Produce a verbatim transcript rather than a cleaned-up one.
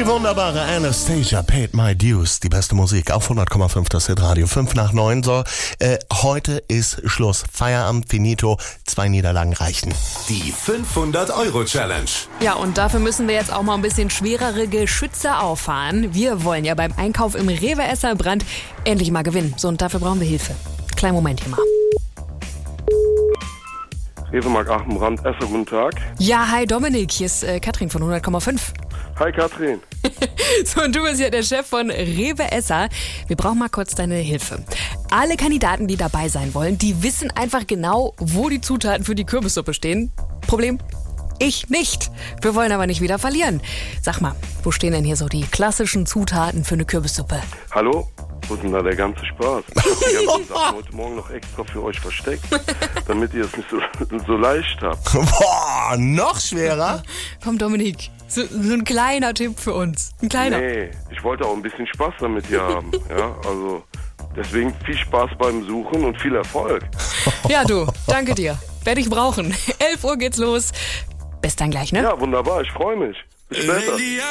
Die wunderbare Anastasia paid my dues. Die beste Musik auf hundert Komma fünf, das Hitradio. Fünf nach neun. So, äh, heute ist Schluss. Feierabend, finito. Zwei Niederlagen reichen. Die fünfhundert-Euro-Challenge. Ja, und dafür müssen wir jetzt auch mal ein bisschen schwerere Geschütze auffahren. Wir wollen ja beim Einkauf im Rewe Esserbrand endlich mal gewinnen. So, und dafür brauchen wir Hilfe. Kleinen Moment hier mal. Rewe Markt Aachen-Brand, Esser, guten Tag. Ja, hi Dominik, hier ist äh, Katrin von hundert Komma fünf. Hi Katrin. So, und du bist ja der Chef von Rewe Esser. Wir brauchen mal kurz deine Hilfe. Alle Kandidaten, die dabei sein wollen, die wissen einfach genau, wo die Zutaten für die Kürbissuppe stehen. Problem? Ich nicht. Wir wollen aber nicht wieder verlieren. Sag mal, wo stehen denn hier so die klassischen Zutaten für eine Kürbissuppe? Hallo? Wo ist denn da der ganze Spaß? Ich habe die ganzen Sachen heute Morgen noch extra für euch versteckt, damit ihr es nicht so, so leicht habt. Boah, noch schwerer? Komm, Dominik, so, so ein kleiner Tipp für uns. Ein kleiner. Nee, ich wollte auch ein bisschen Spaß damit hier haben. Ja, also deswegen viel Spaß beim Suchen und viel Erfolg. Ja, du, danke dir. Werde ich brauchen. elf Uhr geht's los. Bis dann gleich, ne? Ja, wunderbar, ich freue mich. Bis später.